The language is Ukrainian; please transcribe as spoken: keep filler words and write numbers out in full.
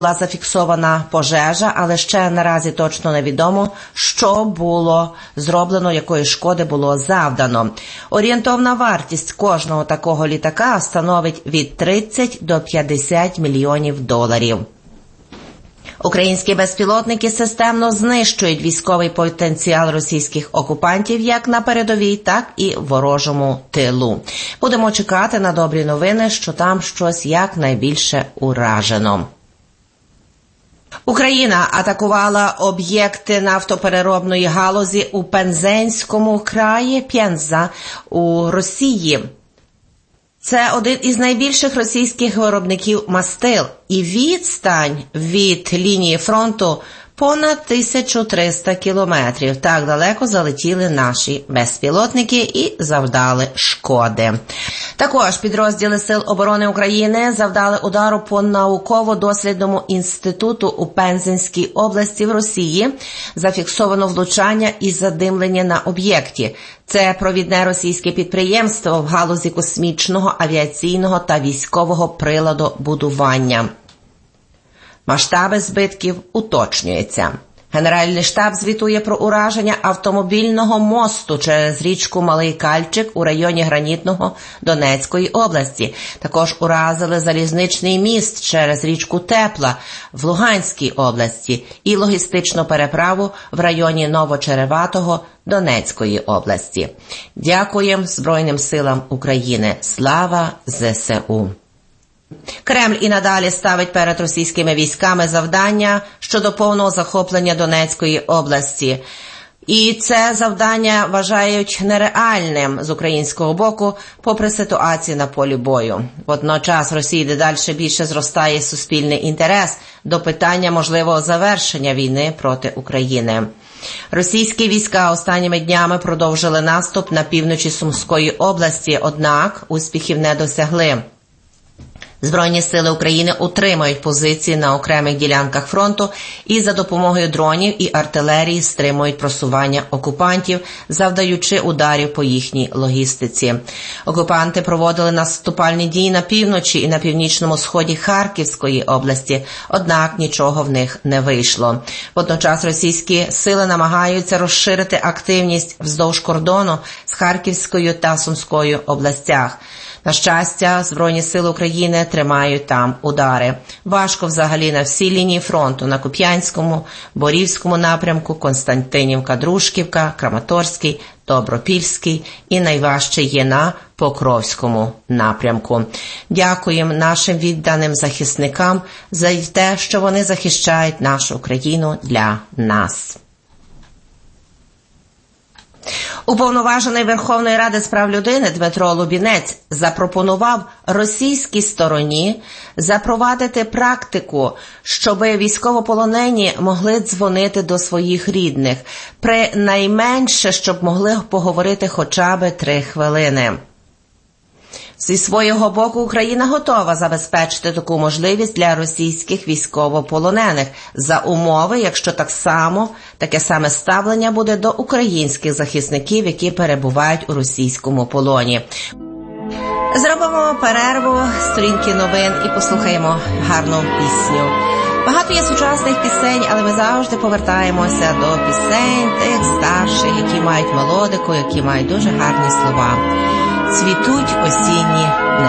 Була зафіксована пожежа, але ще наразі точно невідомо, що було зроблено, якої шкоди було завдано. Орієнтовна вартість кожного такого літака становить від тридцять до п'ятдесят мільйонів доларів. Українські безпілотники системно знищують військовий потенціал російських окупантів як на передовій, так і в ворожому тилу. Будемо чекати на добрі новини, що там щось якнайбільше уражено. Україна атакувала об'єкти нафтопереробної галузі у Пензенському краї Пенза у Росії. Це один із найбільших російських виробників мастил, і відстань від лінії фронту понад тисячу триста кілометрів. Так далеко залетіли наші безпілотники і завдали шкоди. Також підрозділи Сил оборони України завдали удару по науково-дослідному інституту у Пензенській області в Росії. Зафіксовано влучання і задимлення на об'єкті. Це провідне російське підприємство в галузі космічного, авіаційного та військового приладобудування. Масштаби збитків уточнюються. Генеральний штаб звітує про ураження автомобільного мосту через річку Малий Кальчик у районі Гранітного Донецької області. Також уразили залізничний міст через річку Тепла в Луганській області і логістичну переправу в районі Новочереватого Донецької області. Дякуємо Збройним силам України. Слава ЗСУ! Кремль і надалі ставить перед російськими військами завдання щодо повного захоплення Донецької області. І це завдання вважають нереальним з українського боку, попри ситуацію на полі бою. Водночас Росії дедалі більше зростає суспільний інтерес до питання можливого завершення війни проти України. Російські війська останніми днями продовжили наступ на півночі Сумської області, однак успіхів не досягли. Збройні сили України утримують позиції на окремих ділянках фронту і за допомогою дронів і артилерії стримують просування окупантів, завдаючи ударів по їхній логістиці. Окупанти проводили наступальні дії на півночі і на північному сході Харківської області, однак нічого в них не вийшло. Водночас російські сили намагаються розширити активність вздовж кордону з Харківською та Сумською областях. На щастя, Збройні сили України тримають там удари. Важко взагалі на всій лінії фронту, на Куп'янському, Борівському напрямку, Константинівка-Дружківка, Краматорський, Добропільський і найважче є на Покровському напрямку. Дякуємо нашим відданим захисникам за те, що вони захищають нашу Україну для нас. Уповноважений Верховної Ради з прав людини Дмитро Лубінець запропонував російській стороні запровадити практику, щоб військовополонені могли дзвонити до своїх рідних, при найменше, щоб могли поговорити хоча б три хвилини. Зі свого боку Україна готова забезпечити таку можливість для російських військовополонених за умови, якщо так само, таке саме ставлення буде до українських захисників, які перебувають у російському полоні. Зробимо перерву, сторінки новин і послухаємо гарну пісню. Багато є сучасних пісень, але ми завжди повертаємося до пісень тих старших, які мають мелодику, які мають дуже гарні слова. Цвітуть осінні